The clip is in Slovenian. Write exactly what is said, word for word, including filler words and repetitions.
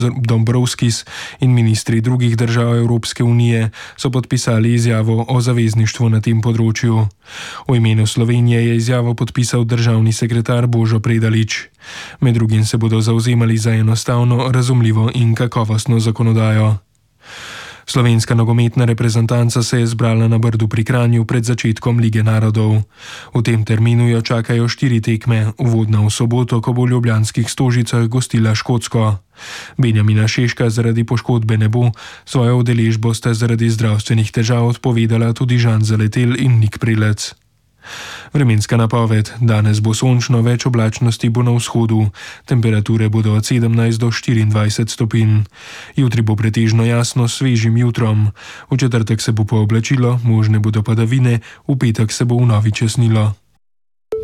Dombrovskis in ministri drugih držav Evropske unije so podpisali izjavo o zavezništvu na tem področju. V imenu Slovenije je izjavo podpisal državni sekretar Božo Predalič. Med drugim se bodo zavzemali za enostavno, razumljivo in kakovostno zakonodajo. Slovenska nogometna reprezentanca se je zbrala na Brdu pri Kranju pred začetkom Lige narodov. V tem terminu jo čakajo štiri tekme, uvodna v soboto, ko bo v ljubljanskih Stožicah gostila Škotsko. Benjamina Šeška zaradi poškodbe ne bo, svojo udeležbo sta zaradi zdravstvenih težav odpovedala tudi Žan Zaletel in Nik Prelec. Vremenska napoved. Danes bo sončno, več oblačnosti bo na vzhodu. Temperature bodo od sedemnajst do štiriindvajset stopinj. Jutri bo pretežno jasno s svežim jutrom. V četrtek se bo pooblačilo, možne bodo padavine, v petek se bo vnovič jasnilo.